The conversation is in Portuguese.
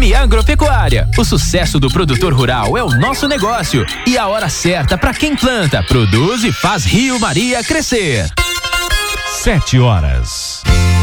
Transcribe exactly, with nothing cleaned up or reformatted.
M Agropecuária. O sucesso do produtor rural é o nosso negócio e a hora certa para quem planta, produz e faz Rio Maria crescer. Sete horas.